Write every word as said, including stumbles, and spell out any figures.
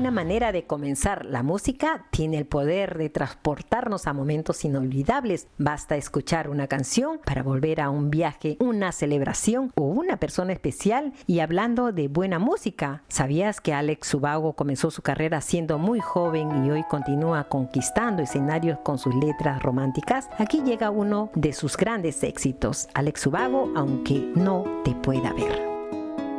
buena manera de comenzar. La música tiene el poder de transportarnos a momentos inolvidables. Basta escuchar una canción para volver a un viaje, una celebración o una persona especial. Y hablando de buena música, ¿sabías que Alex Ubago comenzó su carrera siendo muy joven y hoy continúa conquistando escenarios con sus letras románticas? Aquí llega uno de sus grandes éxitos, Alex Ubago, Aunque no te pueda ver.